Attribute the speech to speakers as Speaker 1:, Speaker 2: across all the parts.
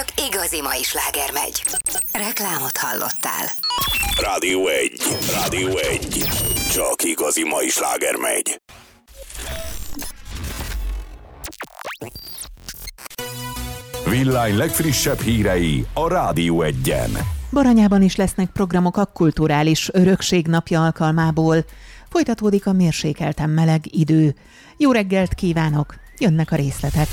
Speaker 1: csak igazi mai sláger megy. Reklámot hallottál.
Speaker 2: Rádió 1. Rádió 1. Csak igazi mai sláger megy. Villány legfrissebb hírei a Rádió 1-en.
Speaker 3: Baranyában is lesznek programok a kulturális örökség napja alkalmából. Folytatódik a mérsékelten meleg idő. Jó reggelt kívánok! Jönnek a részletek.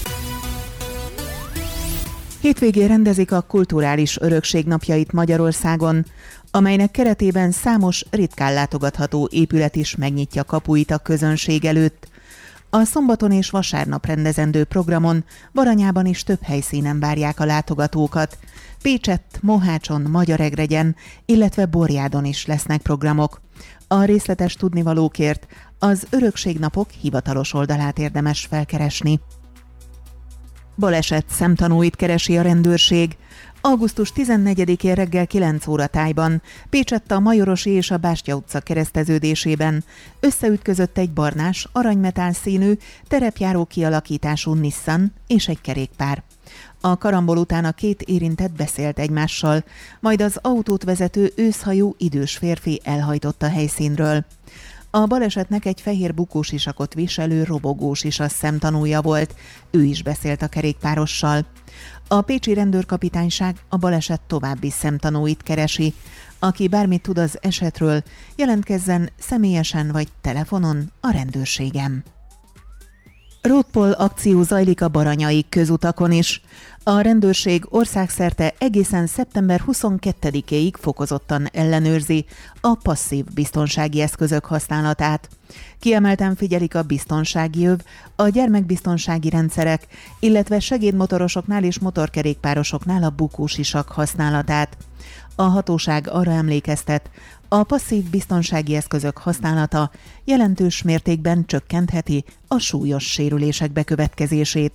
Speaker 3: Hétvégén rendezik a kulturális örökség napjait Magyarországon, amelynek keretében számos ritkán látogatható épület is megnyitja kapuit a közönség előtt. A szombaton és vasárnap rendezendő programon Baranyában is több helyszínen várják a látogatókat. Pécsett, Mohácson, Magyaregregyen, illetve Borjádon is lesznek programok. A részletes tudnivalókért az Örökségnapok hivatalos oldalát érdemes felkeresni. Baleset szemtanúit keresi a rendőrség. Augusztus 14-én reggel 9 óra tájban Pécsett a Majorosi és a Bástya utca kereszteződésében összeütközött egy barnás, aranymetál színű, terepjáró kialakítású Nissan és egy kerékpár. A karambol után a két érintett beszélt egymással, majd az autót vezető őszhajú idős férfi elhajtott a helyszínről. A balesetnek egy fehér bukósisakot viselő robogós is a szemtanúja volt, ő is beszélt a kerékpárossal. A pécsi rendőrkapitányság a baleset további szemtanúit keresi. Aki bármit tud az esetről, jelentkezzen személyesen vagy telefonon a rendőrségem. Roadpoll akció zajlik a baranyai közutakon is. A rendőrség országszerte egészen szeptember 22-éig fokozottan ellenőrzi a passzív biztonsági eszközök használatát. Kiemelten figyelik a biztonsági öv, a gyermekbiztonsági rendszerek, illetve segédmotorosoknál és motorkerékpárosoknál a bukósisak használatát. A hatóság arra emlékeztet, a passzív biztonsági eszközök használata jelentős mértékben csökkentheti a súlyos sérülések bekövetkezését.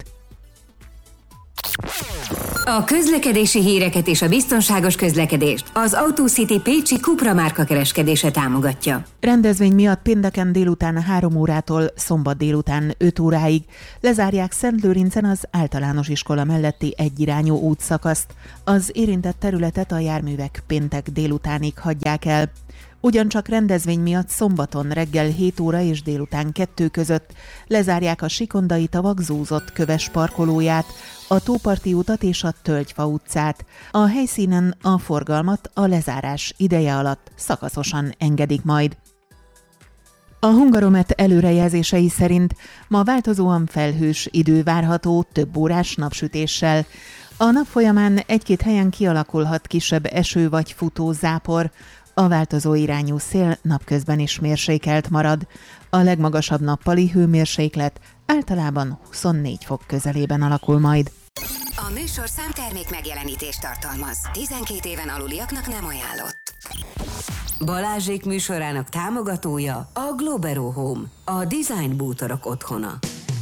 Speaker 1: A közlekedési híreket és a biztonságos közlekedést az AutoCity pécsi Cupra márka kereskedése támogatja.
Speaker 3: Rendezvény miatt pénteken délután 3 órától szombat délután 5 óráig lezárják Szentlőrincen az általános iskola melletti egyirányú útszakaszt. Az érintett területet a járművek péntek délutánig hagyják el. Ugyancsak rendezvény miatt szombaton reggel 7 óra és délután 2 között lezárják a Sikondai tavak zúzott köves parkolóját, a Tóparti utat és a Tölgyfa utcát. A helyszínen a forgalmat a lezárás ideje alatt szakaszosan engedik majd. A Hungaromet előrejelzései szerint ma változóan felhős idő várható több órás napsütéssel. A nap folyamán egy-két helyen kialakulhat kisebb eső vagy futó zápor. A változó irányú szél napközben is mérsékelt marad. A legmagasabb nappali hőmérséklet általában 24 fok közelében alakul majd.
Speaker 1: A műsorszám termék megjelenítést tartalmaz. 12 éven aluliaknak nem ajánlott. Balázsék műsorának támogatója a Globero Home, a design bútorok otthona.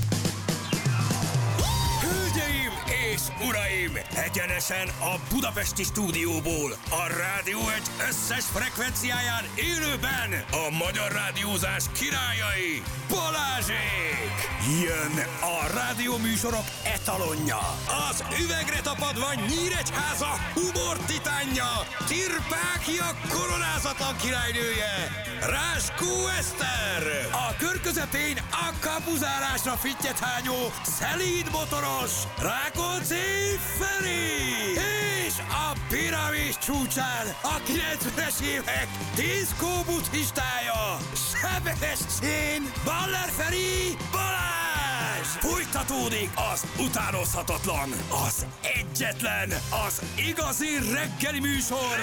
Speaker 2: Uraim, egyenesen a budapesti stúdióból, a Rádió 1 összes frekvenciáján élőben a magyar rádiózás királyai, Balázsék! Jön a rádióműsorok etalonja, az üvegre tapadva Nyíregyháza humor titánja, Csirpákia koronázatlan királynője, Ráskó Eszter, a kör közepén a kapuzárásra fittyet hányó szelíd motoros, Rákóczi Feri! És a piramis csúcsán a 90-es évek diszkó buddhistája, Sebestyén Baller Feri Balázs! Folytatódik az utánozhatatlan, az egyetlen, az igazi reggeli műsor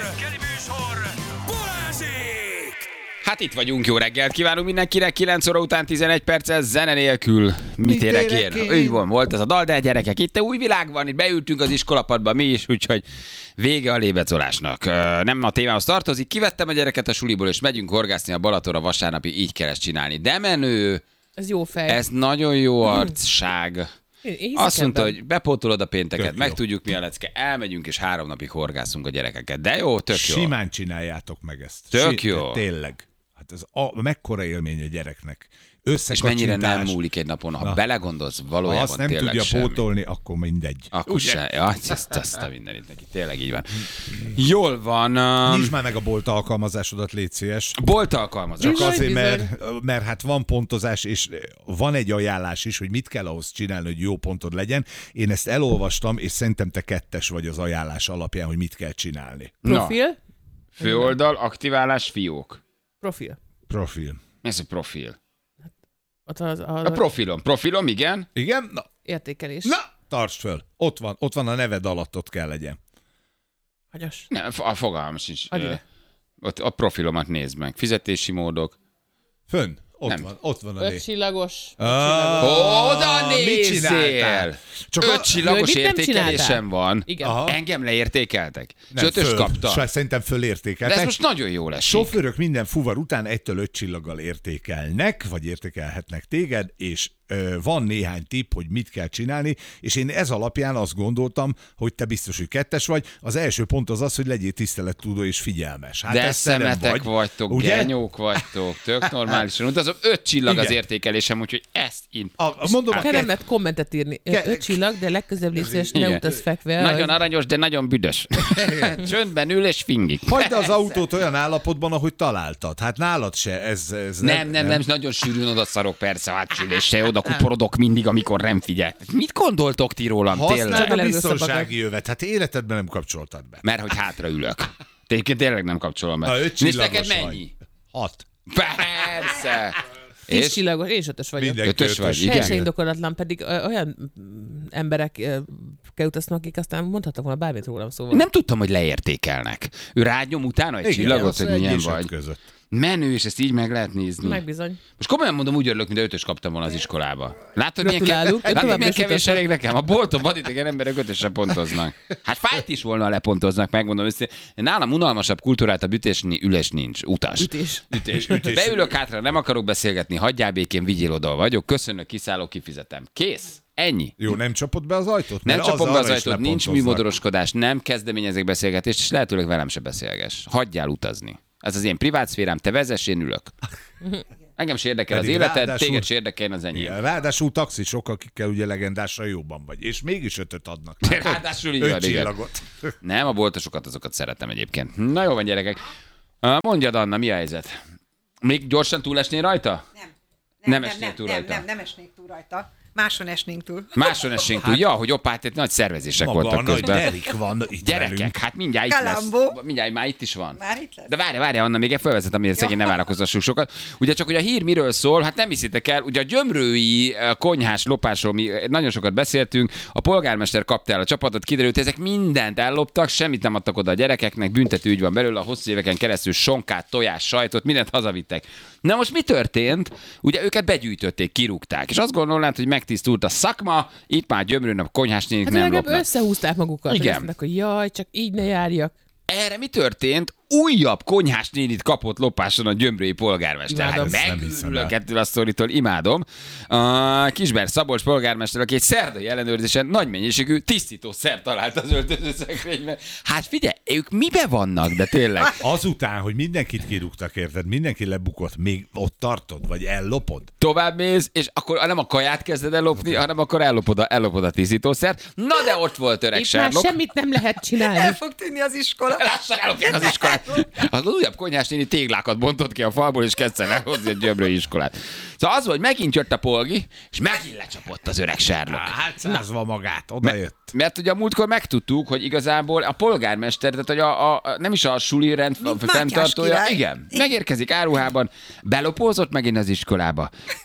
Speaker 2: Balázsék!
Speaker 4: Hát itt vagyunk, jó reggelt kívánunk mindenkinek, 9 óra után 11 perccel zene nélkül. Mit érek én? Úgy volt ez a dal, de gyerekek, itt új világ van, itt beültünk az iskolapadba mi is, úgyhogy vége a lébecolásnak. Nem a témához tartozik, kivettem a gyereket a suliból, és megyünk horgászni a Balatonra vasárnapi, így kell ezt csinálni. De menő!
Speaker 5: Ez jó fej.
Speaker 4: Ez nagyon jó arcság. Azt mondta, hogy bepótolod a pénteket,
Speaker 6: tök
Speaker 4: meg
Speaker 6: jó.
Speaker 4: tudjuk mi a lecke, elmegyünk és 3 napig horgászunk a gyerekeket. De jó, tök jó.
Speaker 6: Simán csináljátok meg ezt.
Speaker 4: Tök jó.
Speaker 6: Tényleg. Hát ez mekkora élmény a gyereknek
Speaker 4: És mennyire nem múlik egy napon, ha belegondolsz, valójában
Speaker 5: ha azt nem
Speaker 4: tényleg
Speaker 5: tudja
Speaker 4: semmi.
Speaker 5: pótolni, akkor mindegy.
Speaker 4: Akkor se. Ja, azt a mindenit neki. Tényleg így van. Jól van.
Speaker 5: Nyisd már meg a bolt alkalmazásodat, légy szíves.
Speaker 4: Bolt alkalmazás.
Speaker 5: Csak azért, mert hát van pontozás, és van egy ajánlás is, hogy mit kell ahhoz csinálni, hogy jó pontod legyen. Én ezt elolvastam, és szerintem te 2-es vagy az ajánlás alapján, hogy mit kell csinálni.
Speaker 6: Profil?
Speaker 4: Főoldal, aktiválás, fiók.
Speaker 6: Profil.
Speaker 4: Mi ez a profil?
Speaker 6: A
Speaker 4: Profilom, igen.
Speaker 5: Igen? Na,
Speaker 6: értékelés.
Speaker 5: tartsd föl. Ott van a neved alatt, ott kell legyen.
Speaker 6: Hagyas.
Speaker 4: Nem, a fogalmam sincs.
Speaker 6: Adj ide.
Speaker 4: Ott a profilomat nézd meg. Fizetési módok.
Speaker 5: Fönn.
Speaker 4: Nem.
Speaker 5: Ott van a
Speaker 6: 5
Speaker 5: név.
Speaker 6: csillagos.
Speaker 4: Oda
Speaker 5: mit
Speaker 4: nézzél!
Speaker 5: csináltál? Csak
Speaker 4: 5 csillagos
Speaker 6: Jaj, mit nem
Speaker 4: értékelésem
Speaker 6: csináltál?
Speaker 4: van.
Speaker 6: Igen.
Speaker 5: Aha.
Speaker 4: Engem leértékeltek. És
Speaker 5: Nem,
Speaker 4: 5-ös kaptam.
Speaker 5: Szerintem
Speaker 4: De
Speaker 5: fölértékeltek.
Speaker 4: ez most nagyon jól esik.
Speaker 5: Sofőrök minden fuvar után 1-5 csillaggal értékelnek, vagy értékelhetnek téged, és van néhány tipp, hogy mit kell csinálni, és én ez alapján azt gondoltam, hogy te biztos, hogy 2-es vagy. Az első pont az, hogy legyél tisztelettudó és figyelmes. Hát
Speaker 4: De
Speaker 5: ezt te nem
Speaker 4: szemetek vagytok,
Speaker 5: ugye?
Speaker 4: genyók vagytok, tök normálisan utazom. 5 csillag az
Speaker 5: Igen.
Speaker 4: értékelésem, úgyhogy ezt
Speaker 5: Mondom,
Speaker 6: Kell nem lehet kommentet írni. 5 csillag, de legközelebb légy szíves, ne
Speaker 4: Igen.
Speaker 6: utaz fekve.
Speaker 4: nagyon aranyos, de nagyon büdös. Csöndben ül és fingik.
Speaker 5: hagyd az autót olyan állapotban, ahogy találtad. Hát nálad se, ez
Speaker 4: Nem, nagyon sűrűn odaszarok persze hátsülésre, oda kuporodok mindig, amikor nem figyel. Mit gondoltok ti rólam,
Speaker 5: használd
Speaker 4: tényleg?
Speaker 5: a biztonsági jövet. Hát életedben nem kapcsoltad be.
Speaker 4: Mert hogy hátraülök. Tényleg nem kapcsolom be.
Speaker 5: Ha 5
Speaker 4: Nézd, neked
Speaker 5: csillagos
Speaker 4: mennyi?
Speaker 5: 6.
Speaker 4: Persze.
Speaker 6: 10
Speaker 4: És
Speaker 6: csillagos, és 5-ös vagyok.
Speaker 5: Mindenki
Speaker 4: Ötös vagy,
Speaker 5: 5-ös.
Speaker 4: igen.
Speaker 6: Teljesen indokolatlan, pedig olyan emberek utaznak, akik aztán mondhattak volna bármit rólam, szóval.
Speaker 4: nem tudtam, hogy leértékelnek. Ő rágyom utána egy csillagot,
Speaker 5: az
Speaker 4: hogy
Speaker 5: egy
Speaker 4: milyen
Speaker 5: és öt
Speaker 4: vagy.
Speaker 5: között.
Speaker 4: Menő, és ezt így meg lehet nézni.
Speaker 6: Megbizony.
Speaker 4: Most komolyan mondom, úgy örülök, mint 5-ös kaptam volna az iskolába. Látod, milyen,
Speaker 6: Gratulálunk,
Speaker 4: látod,
Speaker 6: továbbra
Speaker 4: milyen
Speaker 6: is
Speaker 4: kevés
Speaker 6: utasok.
Speaker 4: elég nekem? A bolton vadidegen emberek 5-ösre pontoznak. Hát fájt is volna, ha lepontoznak, megmondom őszintén. Nálam unalmasabb, kulturáltabb ülés nincs. Utas.
Speaker 6: Ütés.
Speaker 4: Beülök hátra, nem akarok beszélgetni, hagyjál békén, vigyél oda, vagyok. Köszönök, kiszállok, kifizetem. Kész. Ennyi.
Speaker 5: Jó, nem csapod be az ajtót?
Speaker 4: Nem
Speaker 5: Mert
Speaker 4: csapom be
Speaker 5: arra
Speaker 4: az
Speaker 5: is
Speaker 4: ajtót, nincs
Speaker 5: lepontoznak.
Speaker 4: műmodoroskodás, nem kezdeményezek beszélgetést, és lehetőleg velem se beszélges. Hagyjál utazni. Ez az én privát szférám, te vezess, én ülök. Engem se érdekel az
Speaker 5: Pedig
Speaker 4: életed,
Speaker 5: ráadásul-
Speaker 4: téged se érdekel az enyém.
Speaker 5: Igen, ráadásul taxisok, akikkel ugye legendásra jóban vagy. És mégis 5-öt adnak.
Speaker 4: Ráadásul így
Speaker 5: 5
Speaker 4: van, igen.
Speaker 5: csillagot.
Speaker 4: Nem, a boltosokat, azokat szeretem egyébként. Na jó van, gyerekek. Mondjad, Anna, mi a helyzet? Még gyorsan túlesnél rajta? Nem esnél túl rajta.
Speaker 7: Nem esnék túl rajta. Máson esnénk túl.
Speaker 4: Máson esnénk túl. Ja, hogy oppát, itt nagy szervezések
Speaker 5: Maga
Speaker 4: voltak
Speaker 5: a nagy
Speaker 4: közben.
Speaker 5: Erik van itt
Speaker 4: Gyerekek,
Speaker 5: velünk.
Speaker 4: hát mindjárt itt lesz.
Speaker 7: Kalambó.
Speaker 4: Mindjárt már itt is van.
Speaker 7: Már itt lesz.
Speaker 4: De várj, Anna, még felvezetem, amire szegény ne várakozzassuk sokat. Ugye csak, hogy a hír miről szól, hát nem hiszitek el, ugye a gyömrői konyhás lopásról mi nagyon sokat beszéltünk, a polgármester kapta el a csapatot, kiderült, ezek mindent elloptak, semmit nem adtak oda a gyerekeknek, büntető ügy van belőle, a hosszú éveken keresztül sonkát, tojás, sajtot, mindent hazavittek. Na most mi történt? Ugye őket begyűjtötték, kirúgták, és azt gondolnád, hogy megtisztult a szakma, itt már gyömrőn a konyhásnénik
Speaker 6: Hát
Speaker 4: nem
Speaker 6: legalább
Speaker 4: lopnak.
Speaker 6: összehúzták magukat.
Speaker 4: Igen.
Speaker 6: És azt mondták, hogy jaj, csak így ne járjak.
Speaker 4: Erre mi történt? Újabb konyhás nénit kapott lopáson a gyömrői polgármester.
Speaker 6: Imádom.
Speaker 4: Hát
Speaker 5: Nem hiszem
Speaker 4: megőrülök
Speaker 5: el.
Speaker 4: ettől a sztoritól, imádom. A Kisberg Szabolcs polgármester, aki egy szerdai ellenőrzésen nagy mennyiségű tisztítószer talált az öltözőszekrényben. Hát figyelj, ők mibe vannak, de tényleg.
Speaker 5: Azután, hogy mindenkit kirúgtak, érted, mindenki lebukott, még ott tartod, vagy ellopod?
Speaker 4: Tovább mész, és akkor nem a kaját kezded ellopni, hanem akkor ellopod a tisztítószert. Na de ott volt öreg
Speaker 6: Itt már
Speaker 4: Sherlock.
Speaker 6: semmit nem lehet
Speaker 7: El
Speaker 6: csinálni.
Speaker 7: fog tűnni az iskola.
Speaker 4: Lassan ellopják az iskolát. Az újabb konyhás néni téglákat bontott ki a falból, és kezdte elhozni a gyömrői iskolát. Szóval az, hogy megint jött a polgi, és megint lecsapott az öreg Sherlock.
Speaker 5: Hát százva magát, oda jött.
Speaker 4: Mert ugye a múltkor megtudtuk, hogy igazából a polgármester, tehát hogy nem is a suli rend
Speaker 7: Mátyás
Speaker 4: fenntartója,
Speaker 7: király.
Speaker 4: igen, megérkezik áruhában, belopózott megint az iskolába,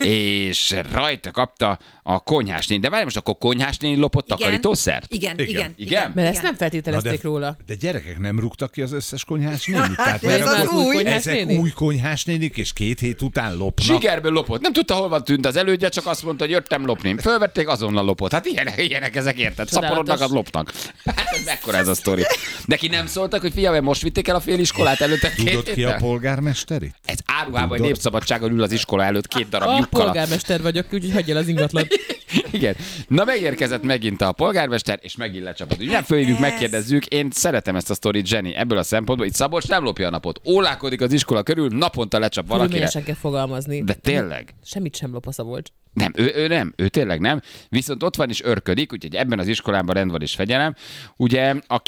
Speaker 4: és rajta kapta a konyhásnéni. De várj, most akkor konyhásnéni lopott takarítószert?
Speaker 7: Igen.
Speaker 6: Mert ezt nem feltételezték róla.
Speaker 5: De gyerekek nem rúgtak ki az összes konyhás nénit? Tehát
Speaker 7: ez
Speaker 5: mert
Speaker 7: az
Speaker 5: akkor
Speaker 7: új.
Speaker 5: ezek új konyhás nénik, és 2 hét után lopnak.
Speaker 4: Sikerből lopott. Nem tudta, hol van tűnt az elődje, csak azt mondta, hogy jöttem lopni. Fölvették, azonnal lopott. Hát ilyenek ezek, érted? Szaporodnak, az lopnak. Hát ez mekkora ez a sztori. Neki nem szóltak, hogy figyelj, most vitték el a fél iskolát előtte 2
Speaker 5: Tudod ki a
Speaker 4: héttel?
Speaker 5: polgármester itt?
Speaker 4: Ez áruhában egy
Speaker 5: Tudod?
Speaker 4: népszabadságon ül az iskola előtt 2 darab
Speaker 6: A
Speaker 4: lyukkal.
Speaker 6: polgármester vagyok, úgyhogy hagyj el az ingatlan.
Speaker 4: Igen. Na megérkezett megint a polgármester, és megint lecsapott. Ugye fölhívjuk, megkérdezzük. Én szeretem ezt a sztorit, Jenny, ebből a szempontból. Itt Szabolcs nem lopja a napot. Ólálkodik az iskola körül, naponta lecsap valakire.
Speaker 6: Körülményesen kell fogalmazni.
Speaker 4: De tényleg?
Speaker 6: Semmit sem lop a Szabolcs.
Speaker 4: Nem, ő nem, ő tényleg nem. Viszont ott van is örködik, úgyhogy ebben az iskolában rend van és fegyelem. Ugye a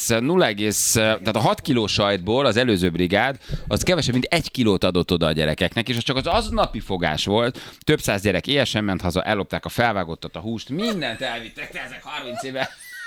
Speaker 4: tehát a 6 kiló sajtból az előző brigád, az kevesebb, mint 1 kilót adott oda a gyerekeknek, és az csak az aznapi fogás volt. Több száz gyerek éhesen ment haza, ellopták a felvágottat, a húst, mindent elvittek, de ezek 30 éve.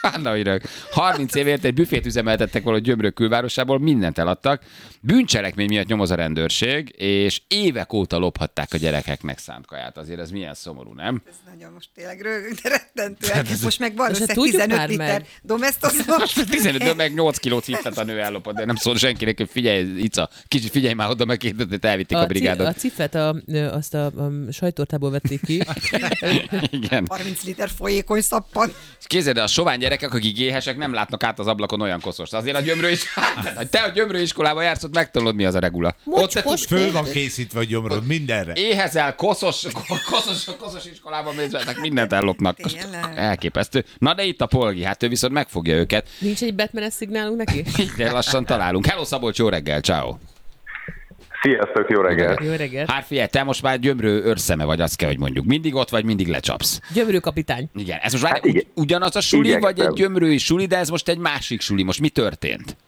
Speaker 4: 30 évért egy büfét üzemeltettek valahogy Gyömrök külvárosából, mindent eladtak. Bűncselekmény miatt nyomoz a rendőrség, és évek óta lophatták a gyerekeknek szánt kaját. Azért ez milyen szomorú, nem?
Speaker 7: Ez nagyon most tényleg rettentően. Most meg van össze
Speaker 6: tudjuk
Speaker 7: 15 liter domestoszott.
Speaker 4: 15 meg 8 kilót hittet a nő ellopott, de nem szól senkinek, hogy figyelj, Ica, kicsit figyelj már oda, meg kérdezett, elvitték a brigádot.
Speaker 6: A cifet azt a sajttortából vették ki.
Speaker 4: Igen.
Speaker 7: 30 liter folyékony szappan.
Speaker 4: Képzeld, a sovány gyerekek, akik éhesek, nem látnak át az ablakon olyan koszos. Azért a Gyömrő is, te a Gyömrő iskolába jársz, ott megtanulod, mi az a regula.
Speaker 5: Föl van készítve a gyomrod mindenre.
Speaker 4: Éhezel, koszos iskolában mézveltek, mindent ellopnak. Elképesztő. Na de itt a polgi, hát ő viszont megfogja őket.
Speaker 6: Nincs egy Batman-es szignálunk neki?
Speaker 4: De lassan találunk. Hello Szabolcs, jó reggel, ciao.
Speaker 8: Sziasztok, jó reggelt!
Speaker 6: Jó reggelt!
Speaker 4: Hát figyelj, te most már Gyömrő őrszeme vagy, azt kell, hogy mondjuk. Mindig ott vagy, mindig lecsapsz.
Speaker 6: Gyömrő kapitány.
Speaker 4: Igen, ez most már ugyanaz a suli,
Speaker 8: igyekszem.
Speaker 4: vagy egy gyömrői suli, de ez most egy másik suli. Most mi történt?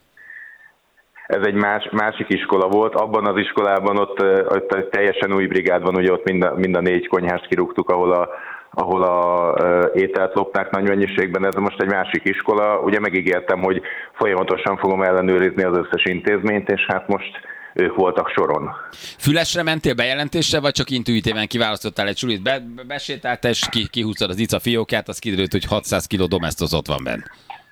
Speaker 8: Ez egy másik iskola volt. Abban az iskolában ott teljesen új brigád van, ugye ott mind a 4 konyhást kirúgtuk, ahol a ételt lopták nagy mennyiségben. Ez most egy másik iskola. Ugye megígértem, hogy folyamatosan fogom ellenőrizni az összes intézményt, és hát most ők voltak soron.
Speaker 4: Fülesre mentél bejelentéssel, vagy csak intuitíven kiválasztottál egy sulit? Besétáltál, és kihúztad az Ica fiókját, az kiderült, hogy 600 kg domestos ott van benne.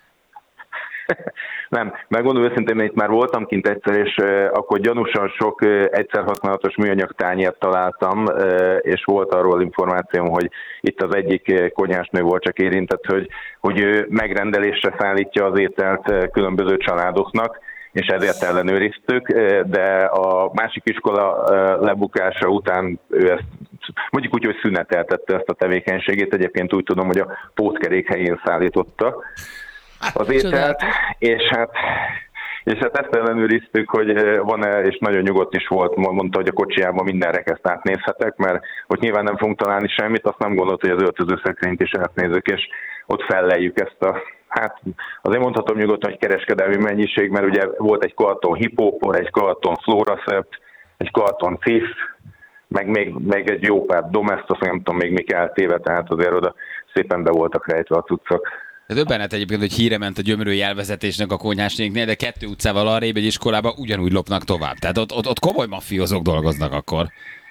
Speaker 8: Nem, megmondom őszintén, itt már voltam kint egyszer, és akkor gyanúsan sok egyszer használatos műanyag tányért találtam, és volt arról információm, hogy itt az egyik konyhásnő volt csak érintett, hogy ő megrendelésre szállítja az ételt különböző családoknak, és ezért ellenőriztük, de a másik iskola lebukása után ő ezt mondjuk úgy, hogy szüneteltette ezt a tevékenységét. Egyébként úgy tudom, hogy a pótkerék helyén szállította az ételt, és hát ezt ellenőriztük, hogy van-e, és nagyon nyugodt is volt, mondta, hogy a kocsijában minden rekeszt átnézhetek, mert ott nyilván nem fogunk találni semmit, azt nem gondolt, hogy az öltözőszekrényt is átnézzük, és ott felleljük ezt a, hát azért mondhatom nyugodtan, hogy kereskedelmi mennyiség, mert ugye volt egy karton hipópor, egy karton Floraszept, egy karton Cif, meg egy jó pár domestos, nem tudom még mik eltéve, tehát azért oda szépen be voltak rejtve a cuccok.
Speaker 4: Döbbenet egyébként, hogy híre ment a gyömrői elvezetésnek a konyhásnéknél, de 2 utcával arrébb egy iskolában ugyanúgy lopnak tovább. Tehát ott komoly mafiózók dolgoznak akkor.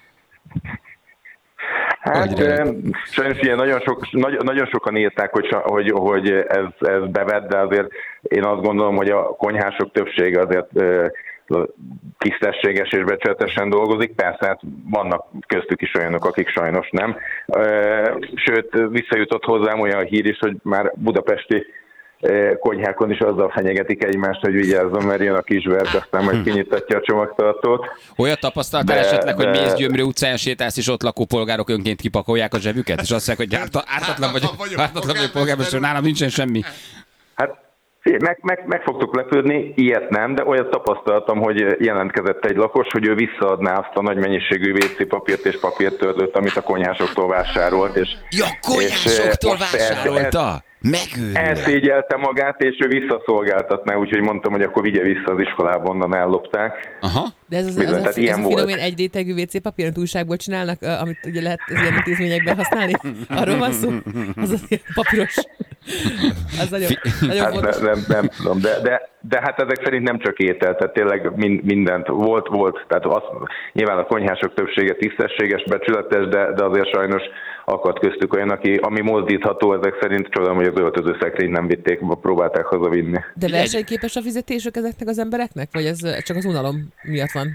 Speaker 8: Hát sajnos ilyen nagyon sokan írták, hogy ez bevett, de azért én azt gondolom, hogy a konyhások többsége azért tisztességes és becsületesen dolgozik. Persze, hát vannak köztük is olyanok, akik sajnos nem. Sőt, visszajutott hozzám olyan hír is, hogy már budapesti konyhákon is azzal fenyegetik egymást, hogy vigyázzon, mert jön a kisvert, aztán majd kinyitatja a csomagtartót.
Speaker 4: Olyat tapasztaltál esetleg, hogy mész Gyömrő utcáján sétálsz, és ott lakó polgárok önként kipakolják a zsebüket, és azt mondják, hogy ártatlan vagy polgármester, nálam nincsen semmi.
Speaker 8: Hát meg fogtok lepődni, ilyet nem, de olyat tapasztaltam, hogy jelentkezett egy lakos, hogy ő visszaadná azt a nagy mennyiségű WC papírt és papírtörlőt, amit a konyhásoktól vásárolt.
Speaker 4: Ja, konyhásoktól vásárolta?
Speaker 8: Elszégyelte magát, és ő visszaszolgáltatná, úgyhogy mondtam, hogy akkor vigye vissza az iskolába, onnan ellopták.
Speaker 6: Aha. De ez a finom egy rétegű WC papír, amit újságból csinálnak, amit ugye lehet az ilyen intézményekben használni? Arról van szó? Az a papíros. Az nagyon fontos.
Speaker 8: Nem tudom, de hát ezek szerint nem csak étel, tehát tényleg mindent volt, tehát nyilván a konyhások többsége tisztességes, becsületes, de azért sajnos akadt köztük olyan, ami mozdítható, ezek szerint csodálom, hogy az öltözőszekrényt nem vitték, próbálták hazavinni.
Speaker 6: De versenyképes a fizetésük ezeknek az embereknek? Vagy ez csak az unalom miatt van?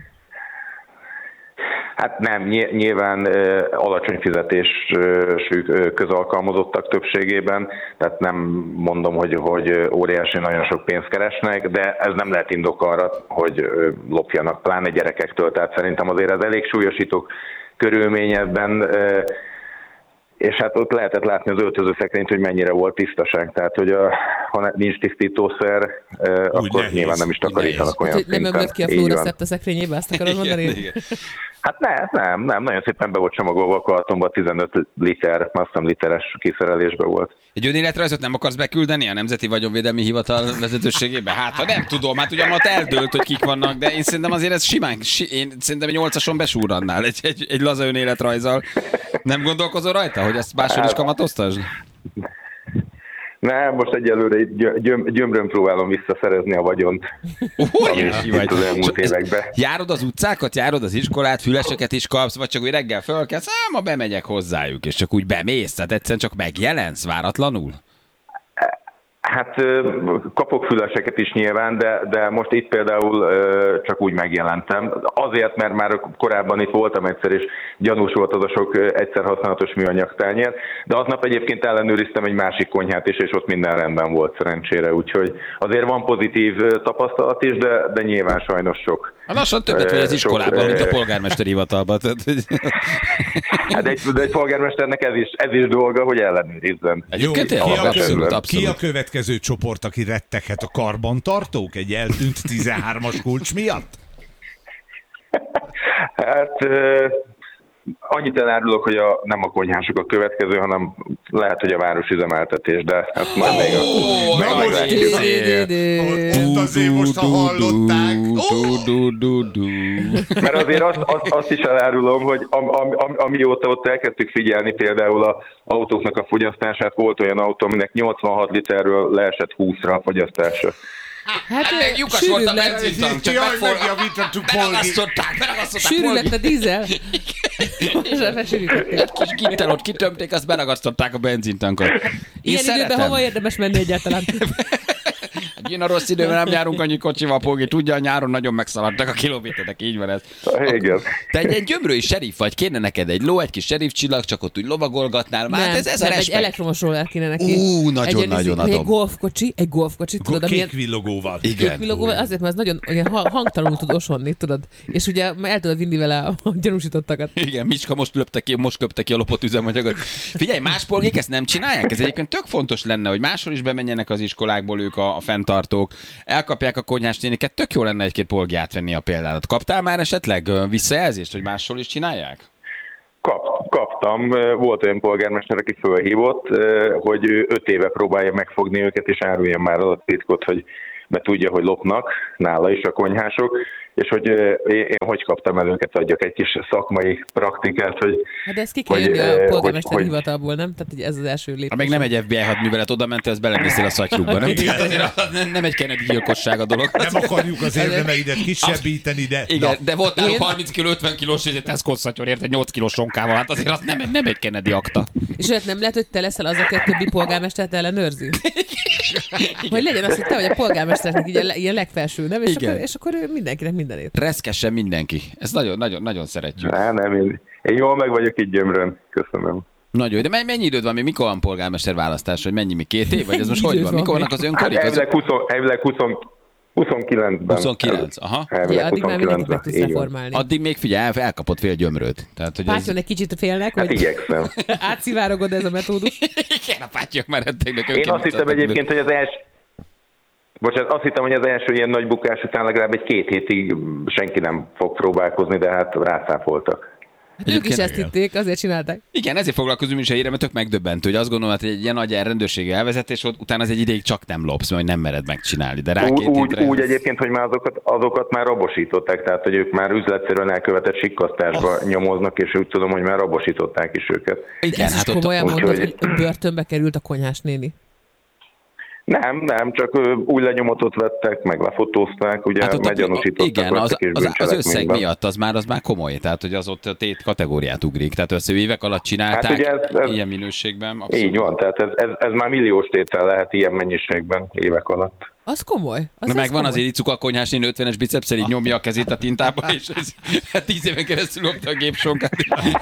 Speaker 8: Hát nem, nyilván alacsony fizetésű közalkalmazottak többségében, tehát nem mondom, hogy óriási nagyon sok pénzt keresnek, de ez nem lehet indok arra, hogy lopjanak, pláne gyerekektől, tehát szerintem azért ez elég súlyosító körülmény ebben. és hát ott lehetett látni az öltözőszekrényt, hogy mennyire volt tisztaság. Tehát, hogy ha nincs tisztítószer, akkor
Speaker 5: nehéz,
Speaker 8: nyilván nem is takarítanak olyan szinten.
Speaker 6: Nem ömlött ki a fluoroszept a szekrényébe, azt akarod mondani?
Speaker 8: Igen. Hát nem, nagyon szépen be volt csomagolva a kartonba, 15 liter, azt hiszem literes kiszerelésbe volt.
Speaker 4: Egy önéletrajzot nem akarsz beküldeni a Nemzeti Vagyonvédelmi Hivatal vezetőségébe? Hát, ha nem tudom, hát ugye ott eldőlt, hogy kik vannak, de én szerintem azért ez simán, én szerintem egy 8-ason besúrannál egy laza önéletrajzzal. Nem gondolkozol rajta, hogy ezt máshol is kamatoztasd?
Speaker 8: Nem, most egyelőre gyömrön próbálom visszaszerezni a vagyont. Itt az elmúlt években.
Speaker 4: Járod az utcákat, járod az iskolát, füleseket is kapsz, vagy csak úgy reggel fölkelsz, ma bemegyek hozzájuk, és csak úgy bemész, tehát egyszerűen csak megjelensz váratlanul?
Speaker 8: Hát kapok füleseket is nyilván, de most itt például csak úgy megjelentem. Azért, mert már korábban itt voltam egyszer, és gyanús volt az a sok egyszer használatos műanyag tányér, de aznap egyébként ellenőriztem egy másik konyhát is, és ott minden rendben volt szerencsére, úgyhogy azért van pozitív tapasztalat is, de nyilván sajnos sok.
Speaker 4: Lassan többet vagy az iskolában, mint a polgármesteri hivatalban.
Speaker 8: Hát egy polgármesternek ez is dolga, hogy ellenőrizzen.
Speaker 5: Ki a következő csoport, aki retteghet? A karbantartók egy eltűnt 13-as kulcs miatt?
Speaker 8: Hát annyit elárulok, hogy nem a konyhások a következő, hanem lehet, hogy a városüzemeltetés, de ezt már még
Speaker 5: azért most hallották.
Speaker 8: Mert azért azt is elárulom, hogy amióta ott elkezdtük figyelni például az autóknak a fogyasztását, volt olyan autó, aminek 86 literről leesett 20-ra a fogyasztása.
Speaker 6: Hát
Speaker 4: lyukas volt a benzintank, csak beragasztották.
Speaker 6: Sűrű lett a dízel.
Speaker 4: Egy kis gittel ott kitömték, azt beragasztották a benzintankot.
Speaker 6: Ilyen időben hova érdemes menni egyáltalán?
Speaker 4: Én a rossz időben nem járunk annyi kocsival, Pógi. Tudja, nyáron nagyon megszaladtak a kilométerek, így van ez.
Speaker 8: Igen.
Speaker 4: Te egy gyömrői serif vagy, kéne neked egy ló, egy kis serif csillag, csak ott úgy lovagolgatnál. Már ez
Speaker 6: egy elektromos roller kéne neki.
Speaker 4: Nagyon adom.
Speaker 6: Egy golfkocsi, tudod, amilyen...
Speaker 5: Kék villogóval.
Speaker 6: Igen. Villogóval, azért, mert az nagyon hangtalanul tud osonni, tudod. És ugye el tudod vinni vele a gyanúsítottakat.
Speaker 4: Igen, Micska most köpte ki a lopott üzemanyagot. Figyelj, más polgék ezt nem csinálják? Ez egyébként tök fontos lenne, hogy máshol is bemenjenek az iskolákból ők a fenntartók, elkapják a konyhás néniket, tök jó lenne egy-két polgi átvenni a példádat. Kaptál már esetleg visszajelzést, hogy máshol is csinálják?
Speaker 8: Kaptam. Volt olyan polgármester, aki fölhívott, hogy ő 5 éve próbálja megfogni őket, és árulja már az a titkot, hogy mert tudja, hogy lopnak nála is a konyhások, és hogy én hogy kaptam el őket, adjak egy kis szakmai praktikát, hogy...
Speaker 6: Hát de ezt ki kell jönni a polgármester hivatalból, nem? Tehát hogy ez az első lépés.
Speaker 4: Meg nem egy FBI hadművelet, oda mentél, ezt belemészél a szatyrukba, nem? Nem egy Kennedy gyilkosság a dolog.
Speaker 5: Nem akarjuk az érdemeidet kisebbíteni, de...
Speaker 4: Igen, de volt náluk 30 kg, 50 kilós, és egy Tesco szatyor, érted 8 kilós sonkával, hát azért az nem egy Kennedy akta.
Speaker 6: És olyat nem lehet, hogy te leszel az, aki a többi polgármestert ellenőrzi? Hogy legyen az, hogy te vagy a polgármesternek ilyen legfelső, nem? És akkor mindenkinek mindenét.
Speaker 4: Reszkessen mindenki. Ezt nagyon szeretjük.
Speaker 8: Nem, én jól meg vagyok itt Gyömrön. Köszönöm.
Speaker 4: Nagyon jó. De mennyi időd van még? Mikor van polgármester választás? Vagy mennyi? 2 év? Vagy ez most hogy van? Mikor vannak az önkorik?
Speaker 8: Elvileg 29-ben.
Speaker 4: 29, aha.
Speaker 6: Addig már mindent meg tudsz reformálni.
Speaker 4: Addig még figyelj, elkapott fél gyömröt.
Speaker 6: Pátyon egy kicsit félnek, hogy
Speaker 8: igyekszem.
Speaker 6: Átszivárogod ez a metódus.
Speaker 4: Igen, a pátyok már rettegnek.
Speaker 8: Én azt hittem egyébként, hogy azt hittem, hogy az első ilyen nagy bukás után legalább egy 2 hétig senki nem fog próbálkozni, de hát rászáfoltak.
Speaker 6: Ők is ezt hitték, azért csinálták.
Speaker 4: Igen, ezért foglalkozunk is a hírre, mert tök megdöbbentő, hogy azt gondolom, hogy egy ilyen nagy rendőrségi elvezetés, utána az egy ideig csak nem lopsz, mert nem mered megcsinálni. De
Speaker 8: úgy egyébként, hogy már azokat már rabosították, tehát hogy ők már üzletszerűen elkövetett sikkasztásba nyomoznak, és úgy tudom, hogy már rabosították is őket.
Speaker 6: Igen, hát komolyan mondod, hogy börtönbe került a konyhás néni.
Speaker 8: Nem, csak új lenyomatot vettek, meg lefotózták, ugye hát meggyanúsítottak.
Speaker 4: Igen, az összeg miatt az már komoly, tehát hogy az ott a tét kategóriát ugrik, tehát össze évek alatt csinálták, hát ez ilyen minőségben. Abszolút.
Speaker 8: Így van, tehát ez már milliós tétel lehet ilyen mennyiségben évek alatt.
Speaker 6: Az komoly.
Speaker 4: Na megvan azért így cukorkonyhás, 50-es bicepszel, így nyomja a kezét a tintába, és 10 éven keresztül lopta a gépsonkát.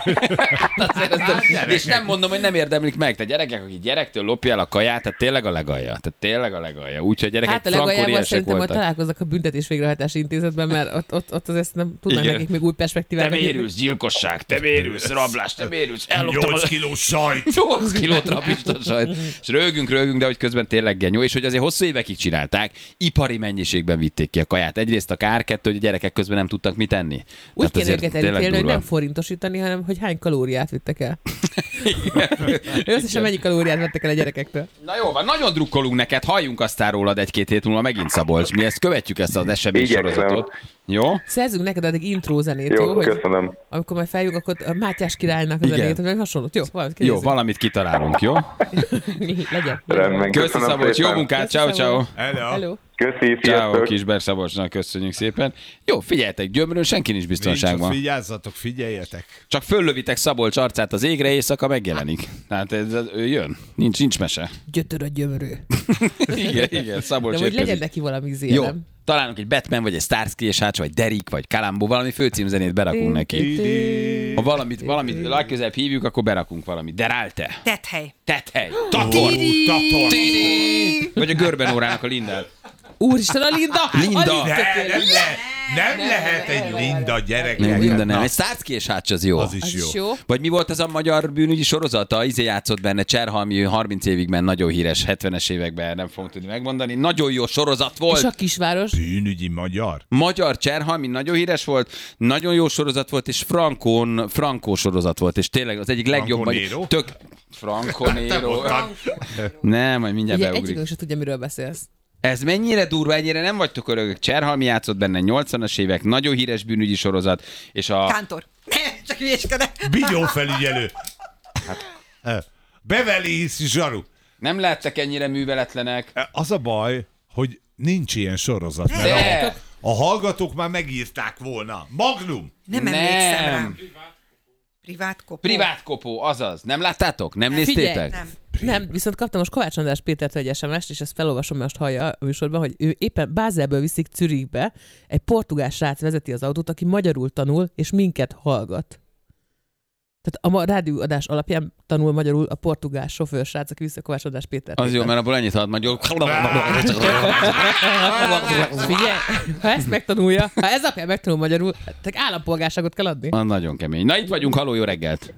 Speaker 4: És nem mondom, hogy nem érdemlik meg. Te gyerekek, aki gyerektől lopja el a kaját, tehát tényleg a legalja. Úgyhogy gyerekek
Speaker 6: hát a legaljával szerintem,
Speaker 4: voltak.
Speaker 6: hogy találkoznak a büntetés végrehajtási intézetben, mert ott azért nem tudnak nekik még új perspektívát.
Speaker 4: Te mérülsz, gyilkosság, te mérülsz, rablás, te mérülsz, elloptam
Speaker 5: 8 kilós sajt.
Speaker 4: 8 kilót rapista sajt. És rögünk, de hogy közben tényleg genyó, és hogy azért hosszú évekig csinálták, ipari mennyiségben vitték ki a kaját. Egyrészt a kár, kettő, hogy a gyerekek közben nem tudtak mit enni.
Speaker 6: Úgy kéne őket elítélni, hogy nem forintosítani, hanem hogy hány kalóriát vittek el. Összesen mennyi kalóriát vettek el a gyerekektől.
Speaker 4: Na jó van, nagyon drukkolunk neked, halljunk aztán rólad 1-2 hét múlva megint, Szabolcs. Mi ezt követjük, ezt az esemény sorozatot. Jó?
Speaker 6: Szerzünk neked addig intro zenét, jó?
Speaker 8: Köszönöm.
Speaker 6: Hogy amikor majd feljük, akkor a Mátyás királynak a zenét, vagy hasonlót. Jó,
Speaker 4: valamit kitalálunk, jó?
Speaker 6: Legyen.
Speaker 4: Köszi Szabolcs, jó munkát, ciao.
Speaker 8: Hello. Köszi,
Speaker 4: ciao, Kisberg Szabolcsnak köszönjük szépen. Jó, figyeljetek, Gyömrön senki nincs biztonságban.
Speaker 5: Vigyázzatok, figyeljetek.
Speaker 4: Csak föllövitek Szabolcs arcát az égre, éjszaka megjelenik. Tehát ő jön, nincs mese.
Speaker 6: Gyötör a gyömrő.
Speaker 4: igen, Szabolcs
Speaker 6: de hogy legyen neki valami zélem.
Speaker 4: Jó, találunk egy Batman, vagy egy Starsky és Hutch, vagy Derek, vagy Columbo, valami főcímzenét berakunk neki. Ha valamit legközelebb hívjuk, akkor berakunk valamit. Deralte. Tethely. Tator. Vagy a Görben órának a Lindel.
Speaker 6: Úristen, a Linda!
Speaker 5: Nem lehet egy Linda, gyerekek.
Speaker 4: Nem, Linda nem. Egy Starsky és Hutch az jó.
Speaker 5: Az is jó.
Speaker 4: Vagy mi volt az a magyar bűnügyi sorozata? Játszott benne Cserhalmi, 30 évig ment, nagyon híres, 70-es években, nem fogom tudni megmondani. Nagyon jó sorozat volt.
Speaker 6: És a kisváros?
Speaker 5: Bűnügyi magyar.
Speaker 4: Magyar Cserhalmi, nagyon híres volt, nagyon jó sorozat volt, és Frankó sorozat volt, és tényleg az egyik legjobb. Franco Nero. Nem, majd mindjárt beugrik.
Speaker 6: Egyikünk sem tudja, miről beszélsz.
Speaker 4: Ez mennyire durva, ennyire nem vagytok örökök. Cserhalmi játszott benne 80-as évek, nagyon híres bűnügyi sorozat, és a...
Speaker 7: Kántor. Csak hülyéskedek.
Speaker 5: Bigyófelügyelő. Beverly Hills Zsaru.
Speaker 4: Nem lehettek ennyire műveletlenek.
Speaker 5: Az a baj, hogy nincs ilyen sorozat. Mert a hallgatók már megírták volna. Magnum.
Speaker 7: Nem emlékszem rám.
Speaker 4: Privátkopó, azaz. Nem láttátok? Nem néztétek?
Speaker 6: Nem, viszont kaptam most Kovács András Pétertől egy SMS-t, és ezt felolvasom, most hallja a műsorban, hogy ő éppen Bázelből viszik Zürichbe, egy portugál srác vezeti az autót, aki magyarul tanul, és minket hallgat. Tehát a rádióadás alapján tanul magyarul a portugál sofőr srác, aki viszi a Kovács András Pétert.
Speaker 4: Az jó, mert abból ennyit ad magyarul.
Speaker 6: Figyelj, ha ezt megtanulja, ha ez apján megtanul magyarul, tehát állampolgárságot kell adni.
Speaker 4: Nagyon kemény. Na itt vagyunk, halló, jó reggelt!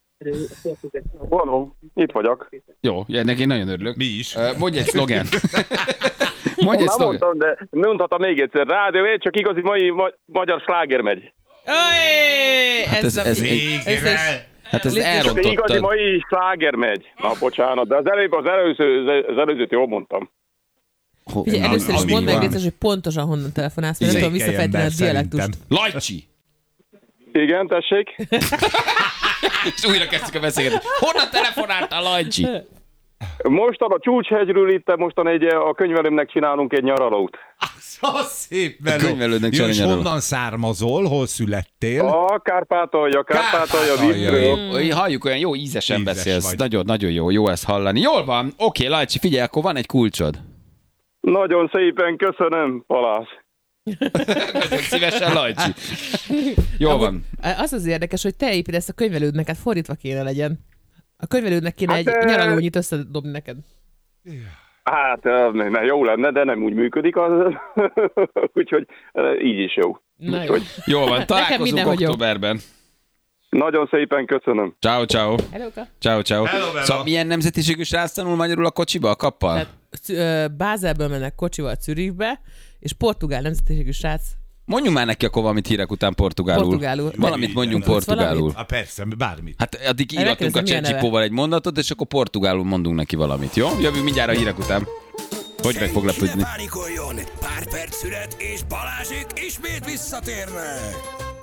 Speaker 9: Való, itt vagyok.
Speaker 4: Jó, ennek én nagyon örülök.
Speaker 5: Mi is.
Speaker 4: Mondj egy szlogen.
Speaker 9: Mondtam, de mondhatom még egyszer. Rádió, csak igazi magyar sláger megy.
Speaker 4: Hát ez elrontottad.
Speaker 9: Csak igazi mai sláger megy. Na, bocsánat, de az előzőt jól mondtam.
Speaker 6: Figyelj, először is mondd meg, hogy pontosan honnan telefonálsz, mert nem tudom visszafejteni a dialektust.
Speaker 4: Lajcsi!
Speaker 9: Igen, tessék.
Speaker 4: És újra kezdtük a beszélgetést. Honnan telefonáltál, Lajcsi?
Speaker 9: Mostan a Csúcshegyről itt, mostan a könyvelőmnek csinálunk egy nyaralót.
Speaker 5: Szép meló. Jó, és honnan származol? Hol születtél?
Speaker 9: A Kárpátalja vízről.
Speaker 4: Halljuk, olyan jó ízesen beszélsz. Nagyon jó ezt hallani. Jól van, oké, Lajcsi, figyelj, akkor van egy kulcsod.
Speaker 9: Nagyon szépen köszönöm, Balázs.
Speaker 4: Nagyon szívesen, Lajcsi. Jól van.
Speaker 6: Az érdekes, hogy te építesz a könyvelődnek, hát fordítva kéne legyen. A könyvelődnek kéne egy nyaralónyit összedobni neked.
Speaker 9: Hát, jó lenne, de nem úgy működik, úgyhogy így is jó.
Speaker 4: Jó van, találkozunk októberben.
Speaker 9: Nagyon szépen köszönöm.
Speaker 4: Ciao. Ciao.
Speaker 5: Hello.
Speaker 4: Szóval milyen nemzetiségű srác tanul magyarul a kocsiba, a kappal?
Speaker 6: Hát, Bázelből mennek kocsival Zürichbe, és portugál nemzetiségű srác.
Speaker 4: Mondjunk már neki akkor valamit hírek után portugálul. Valamit mondjunk portugálul.
Speaker 5: Persze, bármit.
Speaker 4: Hát addig íratunk a ChatGPT-val egy mondatot, és akkor portugálul mondunk neki valamit, jó? Jövünk mindjárt a hírek után. Hogy meg fog lepődni?
Speaker 2: Ne pánikoljon! Pár perc szület, és Balázsék ismét visszatérnek!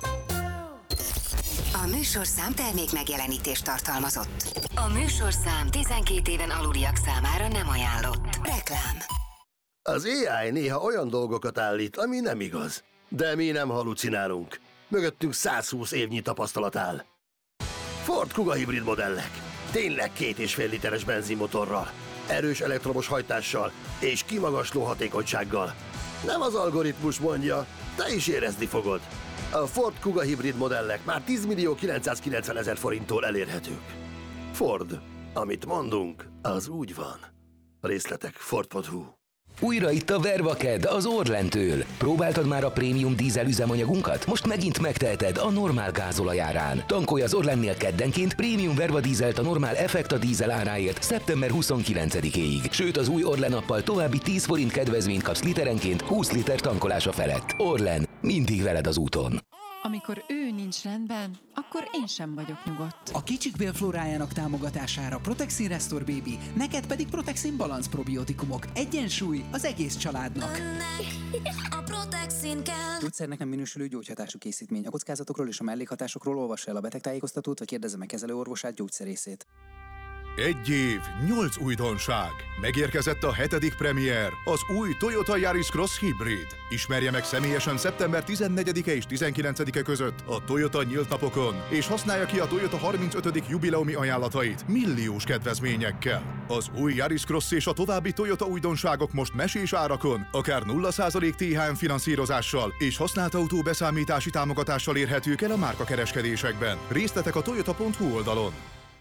Speaker 1: A műsorszám termék megjelenítést tartalmazott. A műsorszám 12 éven aluliak számára nem ajánlott. Reklám.
Speaker 10: Az AI néha olyan dolgokat állít, ami nem igaz. De mi nem halucinálunk. Mögöttünk 120 évnyi tapasztalat áll. Ford Kuga hibrid modellek. Tényleg 2,5 literes benzinmotorral. erős elektromos hajtással és kimagasló hatékonysággal. Nem az algoritmus mondja, te is érezni fogod. A Ford Kuga hibrid modellek már 10.990.000 forinttól elérhetők. Ford, amit mondunk, az úgy van. Részletek Ford.hu.
Speaker 11: Újra itt a Vervaked az Orlentől. Próbáltad már a prémium dízel üzemanyagunkat? Most megint megteheted a normál gázolajárán. Tankolj az Orlennél keddenként prémium Verva dízelt a normál Effekta dízel áráért szeptember 29-éig. Sőt, az új Orlen appal további 10 forint kedvezményt kapsz literenként 20 liter tankolása felett. Orlen, mindig veled az úton.
Speaker 12: Amikor ő nincs rendben, akkor én sem vagyok nyugodt.
Speaker 13: A kicsik bélflórájának támogatására Protexin Restore Baby, neked pedig Protexin Balance probiotikumok. Egyensúly az egész családnak.
Speaker 14: A Protexin kell.
Speaker 13: Gyógyszernek nem minősülő gyógyhatású készítmény. A kockázatokról és a mellékhatásokról olvassa el a betegtájékoztatót, vagy kérdezze meg kezelőorvosát, gyógyszerészét.
Speaker 15: 1 év, 8 újdonság. Megérkezett a 7. premier, az új Toyota Yaris Cross Hybrid. Ismerje meg személyesen szeptember 14-e és 19-e között a Toyota nyílt napokon, és használja ki a Toyota 35. jubileumi ajánlatait milliós kedvezményekkel. Az új Yaris Cross és a további Toyota újdonságok most mesés árakon, akár 0% THM finanszírozással és használt autó beszámítási támogatással érhetők el a márkakereskedésekben. Részletek a toyota.hu oldalon.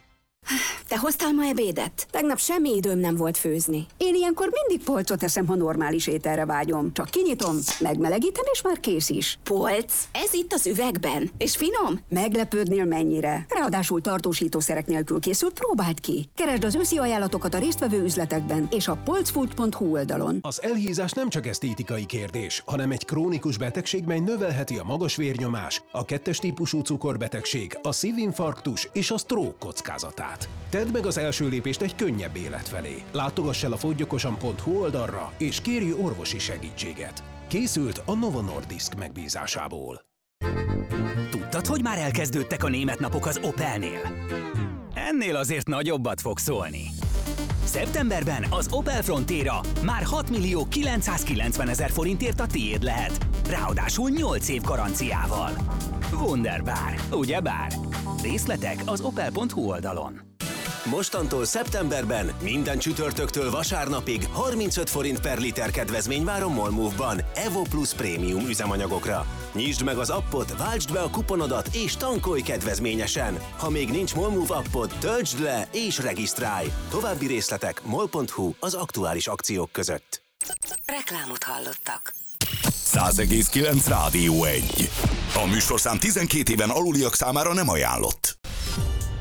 Speaker 16: Te hoztál ma ebédet? Tegnap semmi időm nem volt főzni. Én ilyenkor mindig polcot eszem, ha normális ételre vágyom. Csak kinyitom, megmelegítem, és már kész is. Polc? Ez itt az üvegben. És finom? Meglepődnél mennyire. Ráadásul tartósítószerek nélkül készült, próbáld ki. Keresd az őszi ajánlatokat a résztvevő üzletekben és a polcfood.hu oldalon.
Speaker 17: Az elhízás nem csak esztétikai kérdés, hanem egy krónikus betegség, mely növelheti a magas vérnyomás, a 2-es típusú cukorbetegség, a szívinfarktus és a stroke kockázatát. Tedd meg az első lépést egy könnyebb élet felé. Látogass el a foggyokosan.hu oldalra, és kérj orvosi segítséget. Készült a Novo Nordisk megbízásából.
Speaker 18: Tudtad, hogy már elkezdődtek a német napok az Opelnél? Ennél azért nagyobbat fog szólni. Szeptemberben az Opel Frontera már 6.990.000 forintért a tiéd lehet. Ráadásul 8 év garanciával. Wunderbar, ugyebár? Részletek az opel.hu oldalon.
Speaker 19: Mostantól szeptemberben minden csütörtöktől vasárnapig 35 forint per liter kedvezmény vár a MOL-MOVE-ban Evo Plus prémium üzemanyagokra. Nyisd meg az appot, váltsd be a kuponodat és tankolj kedvezményesen. Ha még nincs MOL-MOVE appod, töltsd le és regisztrálj. További részletek mol.hu az aktuális akciók között.
Speaker 1: Reklámot hallottak.
Speaker 2: 100,9 Rádió 1. A műsorszám 12 éven aluliak számára nem ajánlott.